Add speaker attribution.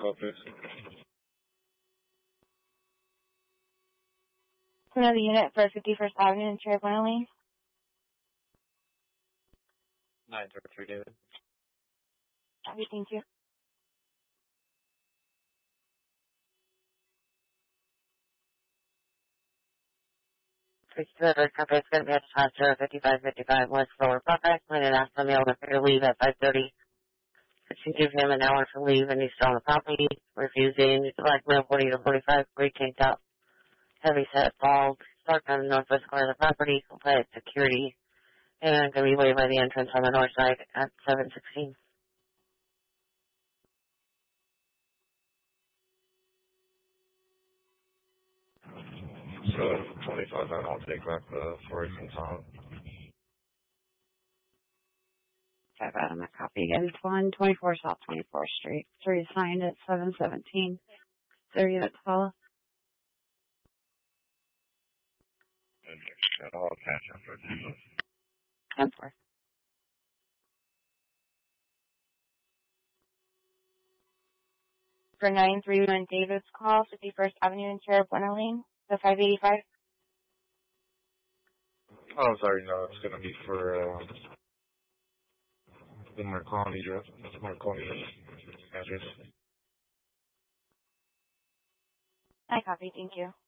Speaker 1: Copy.
Speaker 2: Another unit for 51st Avenue and Cherry Point Lane.
Speaker 1: 933 David.
Speaker 2: Copy, thank you.
Speaker 3: Copy, it's going to be at Sponsor 5555 West Lower Buckeye. I'm going to ask them to leave at 5:30. It should give him an hour to leave, and he's still on the property, refusing, like male 40 to 45, gray tank top, heavy set, bald, parked on the northwest corner of the property, compliant security, and going to be waited by the entrance on the north side at 7:16.
Speaker 1: So 25, then I'll take back the Forest and Tom.
Speaker 2: I've got my copy again. It's 124 South 24th Street. 3 signed at 717. 30 units follow.
Speaker 1: And I'll catch up for 2
Speaker 2: 10-4. For 931 David's call, 51st Avenue and Cherry Point Lane, the 585.
Speaker 1: Oh, I'm sorry, no, it's going to be for the Marconi address.
Speaker 2: I copy, thank you.